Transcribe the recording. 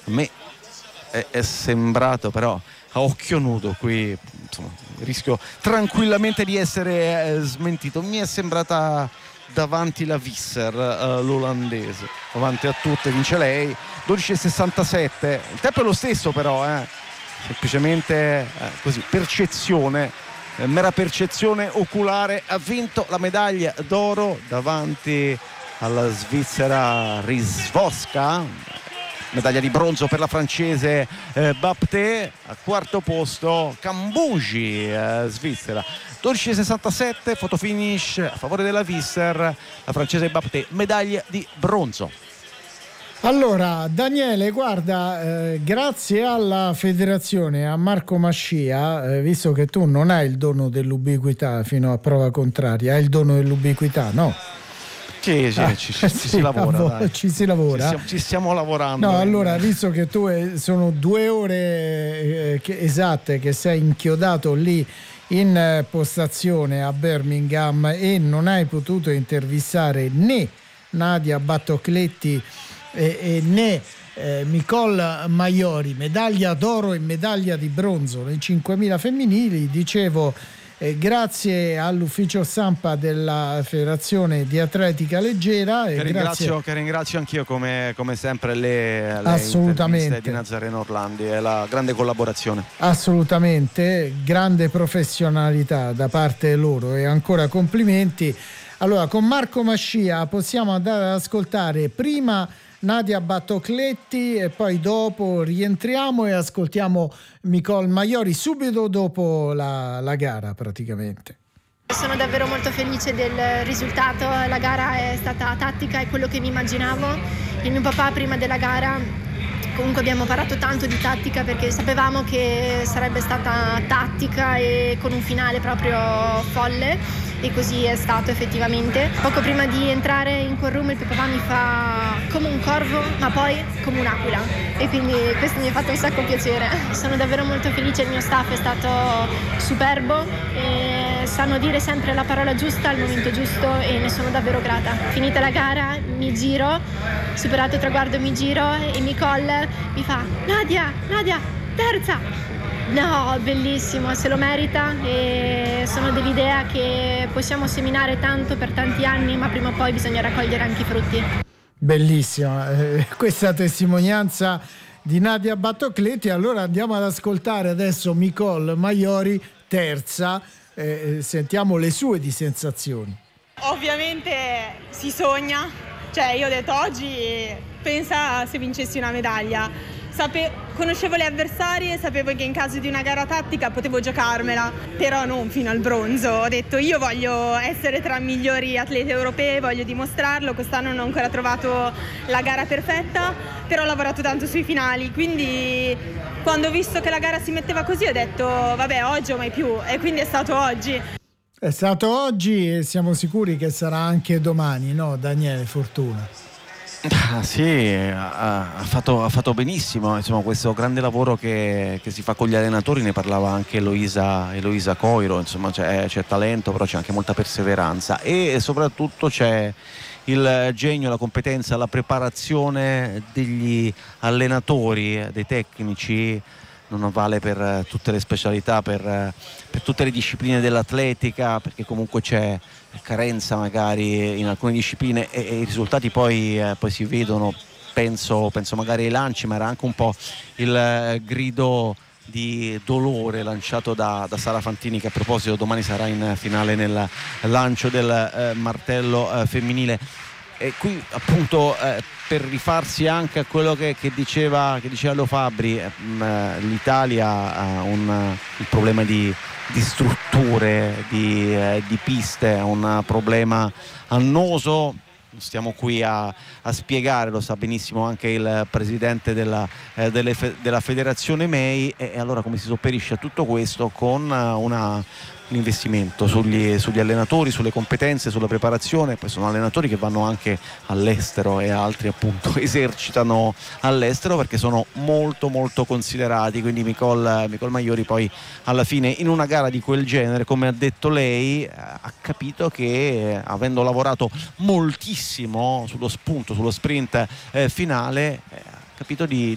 A me è sembrato, però a occhio nudo qui, insomma, rischio tranquillamente di essere smentito, mi è sembrata davanti la Visser, l'olandese, davanti a tutte, vince lei 12,67. Il tempo è lo stesso, però semplicemente così, percezione, mera percezione oculare. Ha vinto la medaglia d'oro davanti alla svizzera Risvoska, medaglia di bronzo per la francese Bapté. Al quarto posto Cambugi, svizzera, 12,67, fotofinish a favore della Visser, la francese Bapté, medaglia di bronzo. Allora Daniele, guarda, grazie alla federazione, a Marco Mascia, visto che tu non hai il dono dell'ubiquità fino a prova contraria, hai il dono dell'ubiquità, no? Sì, ci si lavora, dai. Ci si lavora. Ci stiamo lavorando. No, allora, visto che tu sono 2 ore esatte che sei inchiodato lì in postazione a Birmingham e non hai potuto intervistare né Nadia Battocletti né Nicole Maiori, medaglia d'oro e medaglia di bronzo nei 5.000 femminili, dicevo, grazie all'ufficio stampa della Federazione di Atletica Leggera che ringrazio anch'io come sempre le assolutamente di Nazareno Orlandi e la grande collaborazione. Assolutamente, grande professionalità da parte loro e ancora complimenti. Allora, con Marco Mascia possiamo andare ad ascoltare prima Nadia Battocletti e poi dopo rientriamo e ascoltiamo Nicole Maiori subito dopo la gara praticamente. Sono davvero molto felice del risultato, la gara è stata tattica, è quello che mi immaginavo. Il mio papà prima della gara, comunque abbiamo parlato tanto di tattica perché sapevamo che sarebbe stata tattica e con un finale proprio folle. E così è stato effettivamente. Poco prima di entrare in quel room il papà mi fa come un corvo ma poi come un'aquila e quindi questo mi ha fatto un sacco piacere. Sono davvero molto felice, il mio staff è stato superbo e sanno dire sempre la parola giusta al momento giusto e ne sono davvero grata. Finita la gara mi giro, superato il traguardo mi giro e Nicole mi fa Nadia, terza! No, bellissimo, se lo merita e sono dell'idea che possiamo seminare tanto per tanti anni, ma prima o poi bisogna raccogliere anche i frutti. Bellissima questa testimonianza di Nadia Battocletti. Allora andiamo ad ascoltare adesso Nicole Maiori, terza, sentiamo le sue di sensazioni. Ovviamente si sogna, cioè io ho detto oggi pensa se vincessi una medaglia. Conoscevo le avversarie, sapevo che in caso di una gara tattica potevo giocarmela, però non fino al bronzo. Ho detto io voglio essere tra i migliori atlete europei, voglio dimostrarlo. Quest'anno non ho ancora trovato la gara perfetta, però ho lavorato tanto sui finali, quindi quando ho visto che la gara si metteva così ho detto vabbè, oggi o mai più, e quindi è stato oggi. È stato oggi e siamo sicuri che sarà anche domani, no Daniele Fortuna? Sì, ha fatto benissimo, insomma, questo grande lavoro che si fa con gli allenatori. Ne parlava anche Eloisa Coiro, insomma c'è talento, però c'è anche molta perseveranza e soprattutto c'è il genio, la competenza, la preparazione degli allenatori, dei tecnici. Non vale per tutte le specialità, per tutte le discipline dell'atletica, perché comunque c'è carenza magari in alcune discipline e i risultati poi si vedono. Penso magari ai lanci, ma era anche un po' il grido di dolore lanciato da Sara Fantini, che a proposito domani sarà in finale nel lancio del martello femminile. E qui appunto per rifarsi anche a quello che diceva Leo Fabbri, l'Italia ha un problema di strutture, di piste, ha un problema annoso. Stiamo qui a spiegare, lo sa benissimo anche il presidente della federazione MEI, e allora come si sopperisce a tutto questo con un investimento sugli allenatori, sulle competenze, sulla preparazione. Poi sono allenatori che vanno anche all'estero e altri appunto esercitano all'estero perché sono molto molto considerati, quindi Nicole Maiori poi alla fine in una gara di quel genere, come ha detto lei, ha capito che avendo lavorato moltissimo sullo spunto, sullo sprint finale, capito di